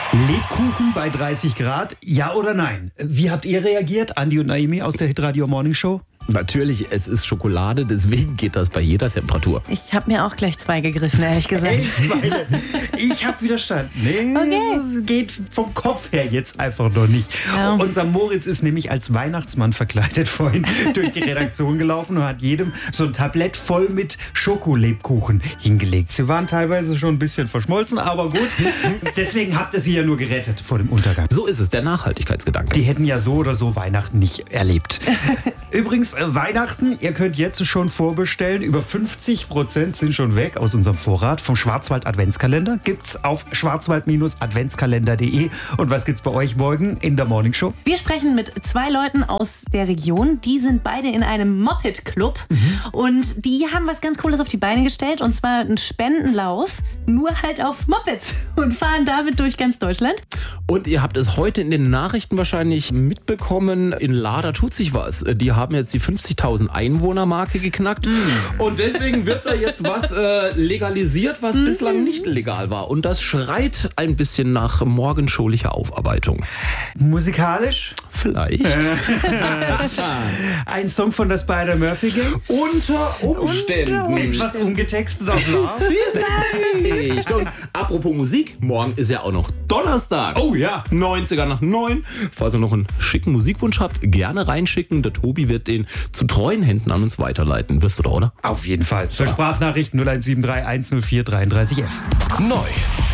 Lebkuchen bei 30 Grad, ja oder nein? Wie habt ihr reagiert, Andi und Naomi aus der Hitradio Morning Show? Natürlich, es ist Schokolade, deswegen geht das bei jeder Temperatur. Ich habe mir auch gleich 2 gegriffen, ehrlich gesagt. Ich habe widerstanden. Nee, Okay. das geht vom Kopf her jetzt einfach noch nicht. Ja. Unser Moritz ist nämlich als Weihnachtsmann verkleidet vorhin durch die Redaktion gelaufen und hat jedem so ein Tablett voll mit Schokolebkuchen hingelegt. Sie waren teilweise schon ein bisschen verschmolzen, aber gut. Deswegen habt ihr sie ja nur gerettet vor dem Untergang. So ist es, der Nachhaltigkeitsgedanke. Die hätten ja so oder so Weihnachten nicht erlebt. Übrigens, Weihnachten, ihr könnt jetzt schon vorbestellen. Über 50% sind schon weg aus unserem Vorrat. Vom Schwarzwald Adventskalender gibt's auf schwarzwald-adventskalender.de. Und was gibt's bei euch morgen in der Morning Show? Wir sprechen mit 2 Leuten aus der Region. Die sind beide in einem Moped-Club. Und die haben was ganz Cooles auf die Beine gestellt. Und zwar einen Spendenlauf, nur halt auf Mopeds. Und fahren damit durch ganz Deutschland. Und ihr habt es heute in den Nachrichten wahrscheinlich mitbekommen, in Lahda tut sich was. Die haben jetzt die 50.000 Einwohner-Marke geknackt. Und deswegen wird da jetzt was legalisiert, was bislang nicht legal war. Und das schreit ein bisschen nach morgenschaulicher Aufarbeitung. Musikalisch? Vielleicht. Ein Song von der Spider-Murphy-Gang? Unter Umständen. Etwas umgetextet auf Love? Vielleicht. Und apropos Musik, morgen ist ja auch noch Donnerstag. Oh ja. 90er nach 9. Falls ihr noch einen schicken Musikwunsch habt, gerne reinschicken. Der Tobi wird den zu treuen Händen an uns weiterleiten. Wirst du doch, oder? Auf jeden Fall. Für Sprachnachrichten 0173 104 33 11. Neu